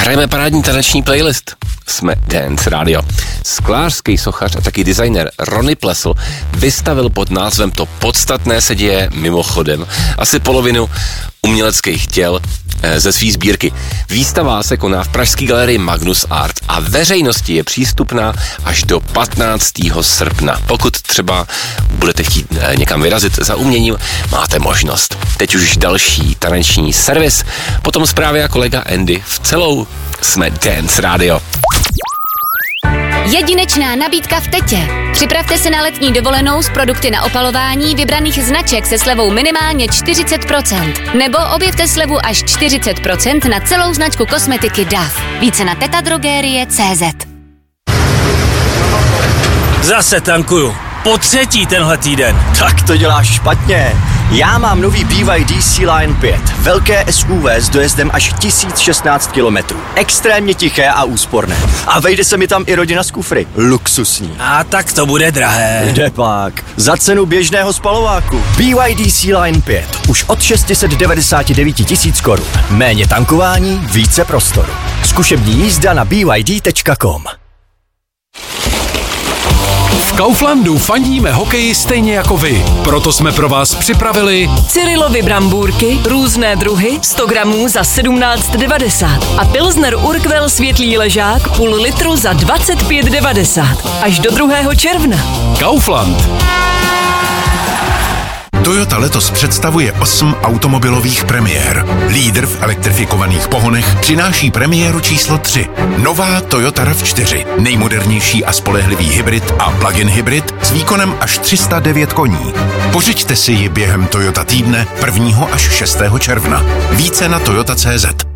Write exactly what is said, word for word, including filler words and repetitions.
Hrajeme parádní taneční playlist. Jsme Dance Radio. Sklářský sochař a taky designer Ronny Plesl vystavil pod názvem To podstatné se děje mimochodem asi polovinu uměleckých těl ze své sbírky. Výstava se koná v pražské galerii Magnus Art a veřejnosti je přístupná až do patnáctého srpna. Pokud třeba budete chtít někam vyrazit za uměním, máte možnost. Teď už další taneční servis, potom zprávy a kolega Andy v celou Jsme Dance Radio. Jedinečná nabídka v Tetě. Připravte se na letní dovolenou s produkty na opalování vybraných značek se slevou minimálně čtyřicet procent. Nebo objevte slevu až čtyřicet procent na celou značku kosmetiky D A F. Více na tetadrogerie tečka cé zet. Zase tankuju. Po třetí tenhle týden. Tak to děláš špatně. Já mám nový B Y D C-Line pět. Velké S U V s dojezdem až tisíc šestnáct kilometrů. Extrémně tiché a úsporné. A vejde se mi tam i rodina s kufry. Luxusní. A tak to bude drahé. Kde pak? Za cenu běžného spalováku. B Y D C-Line pět. Už od šest set devadesát devět tisíc korun. Méně tankování, více prostoru. Zkušební jízda na b y d tečka com. V Kauflandu fandíme hokeji stejně jako vy. Proto jsme pro vás připravili Cyrilovy brambůrky, různé druhy, sto gramů za sedmnáct devadesát a Pilsner Urquell světlý ležák půl litru za dvacet pět devadesát. Až do druhého června. Kaufland. Toyota letos představuje osm automobilových premiér. Lídr v elektrifikovaných pohonech přináší premiéru číslo tři. Nová Toyota RAV čtyři. Nejmodernější a spolehlivý hybrid a plug-in hybrid s výkonem až tři sta devět koní. Pořiďte si ji během Toyota týdne prvního až šestého června. Více na toyota tečka cé zet.